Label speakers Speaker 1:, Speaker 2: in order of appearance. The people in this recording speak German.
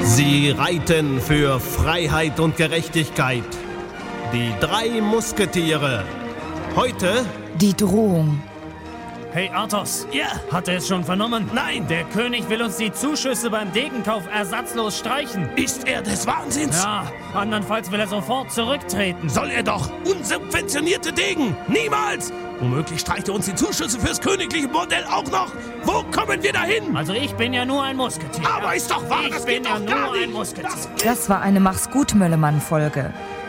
Speaker 1: Sie reiten für Freiheit und Gerechtigkeit. Die 3 Musketiere. Heute
Speaker 2: Die Drohung.
Speaker 3: Hey Athos,
Speaker 4: Ja,
Speaker 3: hat er es schon vernommen?
Speaker 4: nein,
Speaker 3: Der König will uns die Zuschüsse beim Degenkauf ersatzlos streichen.
Speaker 4: ist er des Wahnsinns?
Speaker 3: Ja, andernfalls will er sofort zurücktreten.
Speaker 4: Soll er doch. Unsubventionierte Degen. Niemals. Womöglich streicht er uns die Zuschüsse fürs königliche Bordell auch noch. Wo kommen wir dahin?
Speaker 3: Also ich bin ja nur ein Musketier.
Speaker 4: Aber ist doch wahr,
Speaker 3: ich
Speaker 4: das
Speaker 3: bin
Speaker 4: geht
Speaker 3: ja
Speaker 4: doch gar
Speaker 3: nur ein
Speaker 4: nicht.
Speaker 3: Musketier.
Speaker 2: Das war eine Mach's gut, Möllemann-Folge.